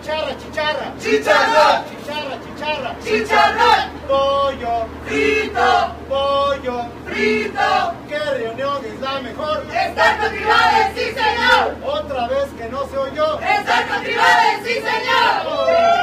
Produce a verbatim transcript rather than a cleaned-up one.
chicharra, chicharra. Chicharrón. Chicharra, chicharra. Chicharrón. Pollo Frito. pollo. Frito. ¿Qué reunión es la mejor? Estar con tribales, sí señor. Otra vez que no se oyó. Estar con tribales, sí señor.